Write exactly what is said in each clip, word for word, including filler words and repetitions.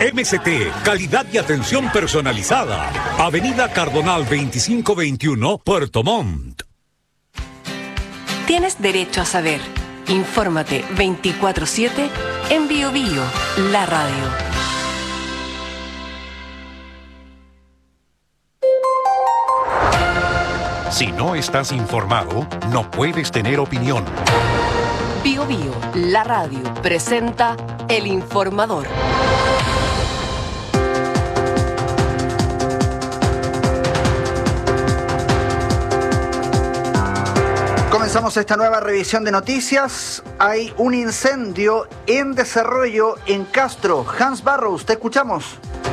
M C T, calidad y atención personalizada. Avenida Cardonal veinticinco veintiuno, Puerto Montt. Tienes derecho a saber. Infórmate veinticuatro siete en Bio Bio, la radio. Si no estás informado, no puedes tener opinión. Bio Bio, la radio, presenta El Informador. Comenzamos esta nueva revisión de noticias. Hay un incendio en desarrollo en Castro. Hans Barrows, te escuchamos.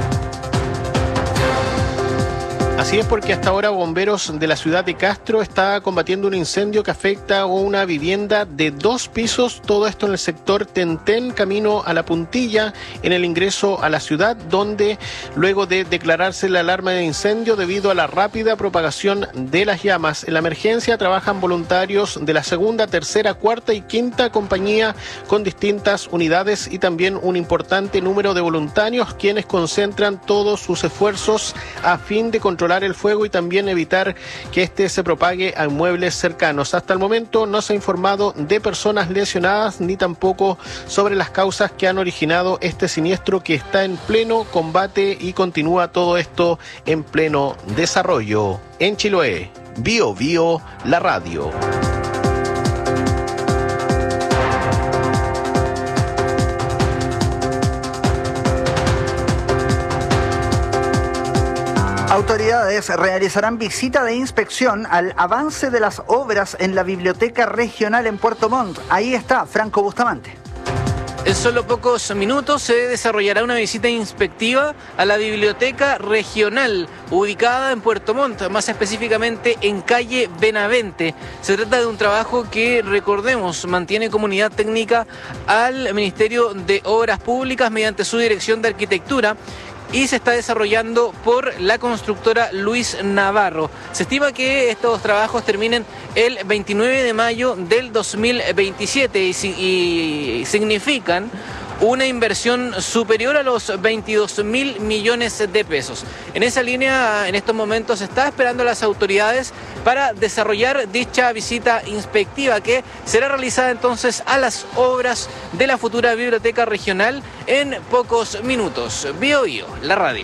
Así es, porque hasta ahora bomberos de la ciudad de Castro está combatiendo un incendio que afecta a una vivienda de dos pisos, todo esto en el sector Tentén, camino a La Puntilla, en el ingreso a la ciudad, donde luego de declararse la alarma de incendio debido a la rápida propagación de las llamas, en la emergencia trabajan voluntarios de la segunda, tercera, cuarta y quinta compañía con distintas unidades y también un importante número de voluntarios quienes concentran todos sus esfuerzos a fin de controlar el fuego y también evitar que este se propague a inmuebles cercanos. Hasta el momento no se ha informado de personas lesionadas ni tampoco sobre las causas que han originado este siniestro que está en pleno combate y continúa todo esto en pleno desarrollo. En Chiloé, Bio Bio, la radio. Autoridades realizarán visita de inspección al avance de las obras en la Biblioteca Regional en Puerto Montt. Ahí está Franco Bustamante. En solo pocos minutos se desarrollará una visita inspectiva a la Biblioteca Regional, ubicada en Puerto Montt, más específicamente en calle Benavente. Se trata de un trabajo que, recordemos, mantiene comunidad técnica al Ministerio de Obras Públicas mediante su Dirección de Arquitectura, y se está desarrollando por la constructora Luis Navarro. Se estima que estos trabajos terminen el veintinueve de mayo del dos mil veintisiete y, y significan una inversión superior a los veintidós mil millones de pesos. En esa línea, en estos momentos, se está esperando a las autoridades para desarrollar dicha visita inspectiva que será realizada entonces a las obras de la futura Biblioteca Regional en pocos minutos. Bio Bio, la radio.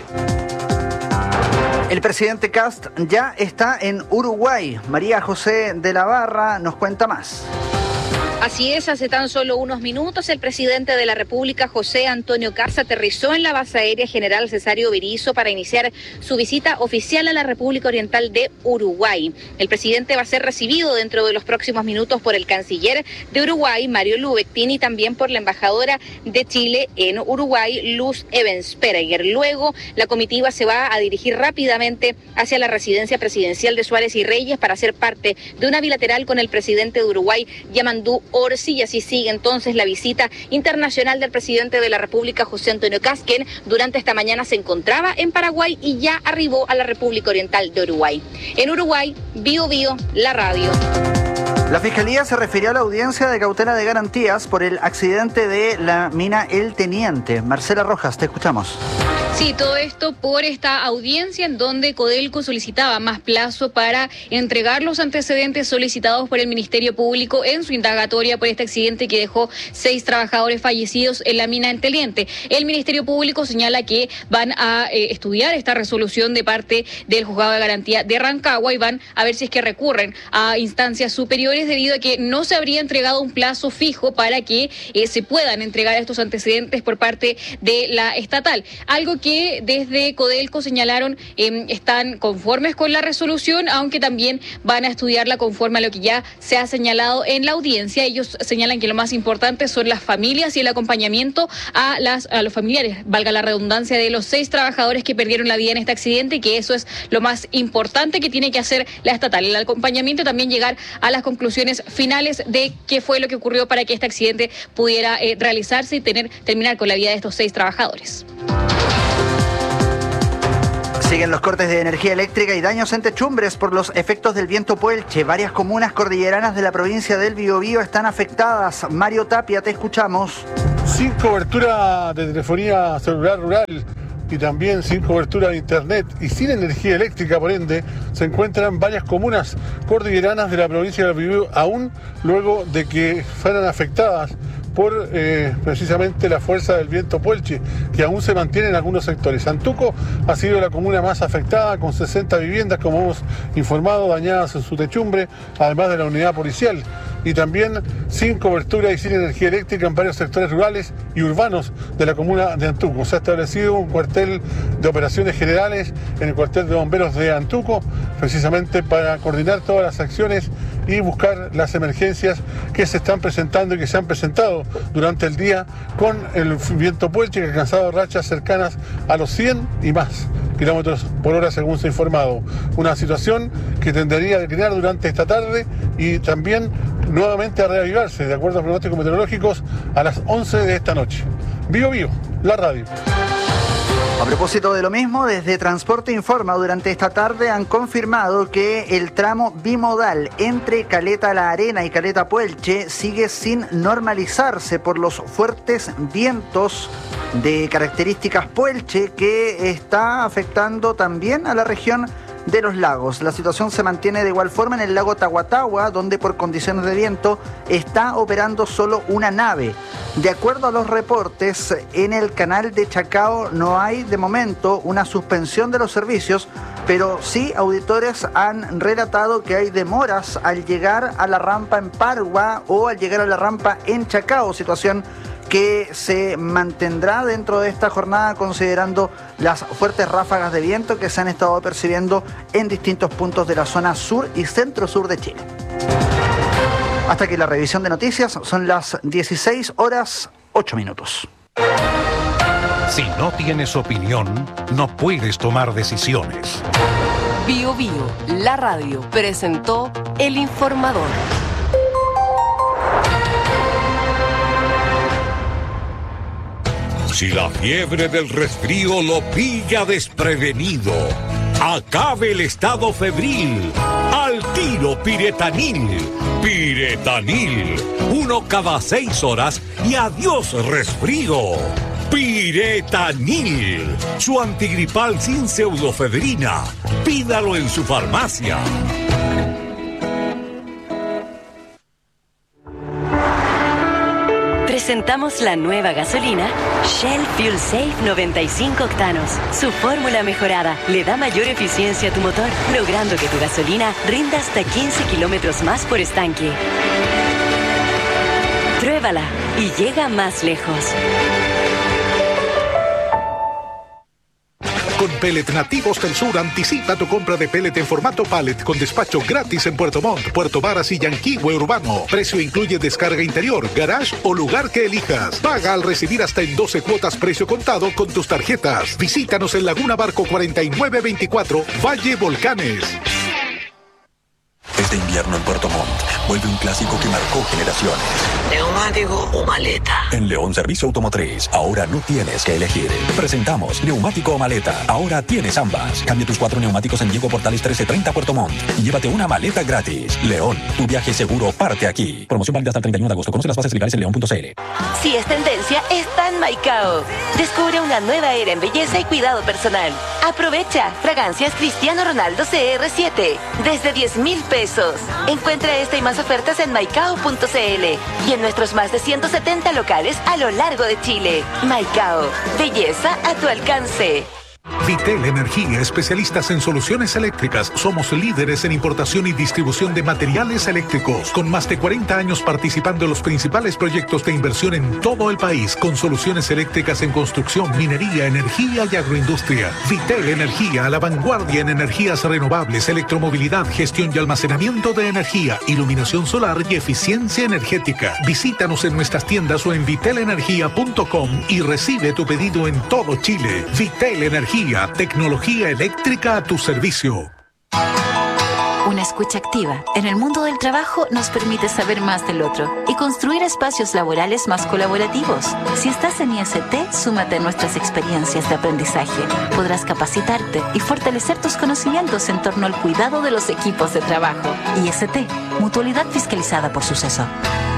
El presidente Kast ya está en Uruguay. María José de la Barra nos cuenta más. Así es, hace tan solo unos minutos el presidente de la República, José Antonio Kast, aterrizó en la base aérea General Cesario Berisso para iniciar su visita oficial a la República Oriental de Uruguay. El presidente va a ser recibido dentro de los próximos minutos por el canciller de Uruguay, Mario Lubectin, y también por la embajadora de Chile en Uruguay, Luz Evans-Pereguer. Luego, la comitiva se va a dirigir rápidamente hacia la residencia presidencial de Suárez y Reyes para ser parte de una bilateral con el presidente de Uruguay, Yamandú Orsi, y así sigue entonces la visita internacional del presidente de la República, José Antonio Kast, quien durante esta mañana se encontraba en Paraguay y ya arribó a la República Oriental de Uruguay. En Uruguay, Bio Bio, la radio. La Fiscalía se refirió a la audiencia de cautela de garantías por el accidente de la mina El Teniente. Marcela Rojas, te escuchamos. Sí, todo esto por esta audiencia en donde Codelco solicitaba más plazo para entregar los antecedentes solicitados por el Ministerio Público en su indagatoria por este accidente que dejó seis trabajadores fallecidos en la mina El Teniente. El Ministerio Público señala que van a eh, estudiar esta resolución de parte del Juzgado de Garantía de Rancagua y van a ver si es que recurren a instancias superiores debido a que no se habría entregado un plazo fijo para que eh, se puedan entregar estos antecedentes por parte de la estatal. Algo que que desde Codelco señalaron eh, están conformes con la resolución, aunque también van a estudiarla conforme a lo que ya se ha señalado en la audiencia. Ellos señalan que lo más importante son las familias y el acompañamiento a, las, a los familiares, valga la redundancia, de los seis trabajadores que perdieron la vida en este accidente, y que eso es lo más importante que tiene que hacer la estatal. El acompañamiento, también llegar a las conclusiones finales de qué fue lo que ocurrió para que este accidente pudiera eh, realizarse y tener terminar con la vida de estos seis trabajadores. Siguen los cortes de energía eléctrica y daños en techumbres por los efectos del viento Puelche. Varias comunas cordilleranas de la provincia del Biobío están afectadas. Mario Tapia, te escuchamos. Sin cobertura de telefonía celular rural y también sin cobertura de internet y sin energía eléctrica, por ende, se encuentran varias comunas cordilleranas de la provincia del Biobío, aún luego de que fueran afectadas por eh, precisamente la fuerza del viento Puelche, que aún se mantiene en algunos sectores. Antuco ha sido la comuna más afectada, con sesenta viviendas, como hemos informado, dañadas en su techumbre, además de la unidad policial, y también sin cobertura y sin energía eléctrica en varios sectores rurales y urbanos de la comuna de Antuco. Se ha establecido un cuartel de operaciones generales en el cuartel de bomberos de Antuco, precisamente para coordinar todas las acciones y buscar las emergencias que se están presentando y que se han presentado durante el día con el viento Puelche, que ha alcanzado rachas cercanas a los cien y más kilómetros por hora, según se ha informado. Una situación que tendería a declinar durante esta tarde y también nuevamente a reavivarse, de acuerdo a pronósticos meteorológicos, a las once de esta noche. Bio Bio, la radio. A propósito de lo mismo, desde Transporte Informa durante esta tarde han confirmado que el tramo bimodal entre Caleta La Arena y Caleta Puelche sigue sin normalizarse por los fuertes vientos de características Puelche que está afectando también a la región de los lagos. La situación se mantiene de igual forma en el lago Tahuatahua, donde por condiciones de viento está operando solo una nave. De acuerdo a los reportes, en el canal de Chacao no hay de momento una suspensión de los servicios, pero sí auditores han relatado que hay demoras al llegar a la rampa en Pargua o al llegar a la rampa en Chacao, situación que se mantendrá dentro de esta jornada considerando las fuertes ráfagas de viento que se han estado percibiendo en distintos puntos de la zona sur y centro-sur de Chile. Hasta aquí la revisión de noticias, son las dieciséis horas ocho minutos. Si no tienes opinión, no puedes tomar decisiones. Bio Bio, la radio, presentó El Informador. Si la fiebre del resfrío lo pilla desprevenido, acabe el estado febril. Al tiro Piretanil. Piretanil. Uno cada seis horas y adiós resfrío. Piretanil. Su antigripal sin pseudofedrina. Pídalo en su farmacia. Presentamos la nueva gasolina Shell Fuel Safe noventa y cinco octanos. Su fórmula mejorada le da mayor eficiencia a tu motor, logrando que tu gasolina rinda hasta quince kilómetros más por estanque. Pruébala y llega más lejos. Con Pellet Nativos del Sur, anticipa tu compra de pellet en formato pallet con despacho gratis en Puerto Montt, Puerto Varas y Yanquihue Urbano. Precio incluye descarga interior, garage o lugar que elijas. Paga al recibir hasta en doce cuotas precio contado con tus tarjetas. Visítanos en Laguna Barco cuarenta y nueve veinticuatro, Valle Volcanes. Este invierno en Puerto Montt vuelve un clásico que marcó generaciones. ¿Neumático o maleta? En León Servicio Automotriz, ahora no tienes que elegir. Presentamos neumático o maleta. Ahora tienes ambas. Cambia tus cuatro neumáticos en Diego Portales trece treinta Puerto Montt y llévate una maleta gratis. León, tu viaje seguro parte aquí. Promoción válida hasta el treinta y uno de agosto. Conoce las bases legales en león punto c l. Si es tendencia, está en Maicao. Descubre una nueva era en belleza y cuidado personal. Aprovecha fragancias Cristiano Ronaldo C R siete desde diez mil pesos. Encuentra esta y más ofertas en maicao punto c l y en nuestros más de ciento setenta locales a lo largo de Chile. Maicao, belleza a tu alcance. Vitel Energía, especialistas en soluciones eléctricas. Somos líderes en importación y distribución de materiales eléctricos, con más de cuarenta años participando en los principales proyectos de inversión en todo el país, con soluciones eléctricas en construcción, minería, energía y agroindustria. Vitel Energía, a la vanguardia en energías renovables, electromovilidad, gestión y almacenamiento de energía, iluminación solar y eficiencia energética. Visítanos en nuestras tiendas o en vitel energía punto com y recibe tu pedido en todo Chile. Vitel Energía, tecnología eléctrica a tu servicio. Una escucha activa en el mundo del trabajo nos permite saber más del otro y construir espacios laborales más colaborativos. Si estás en I S T, súmate a nuestras experiencias de aprendizaje. Podrás capacitarte y fortalecer tus conocimientos en torno al cuidado de los equipos de trabajo. I S T, Mutualidad Fiscalizada por Suceso.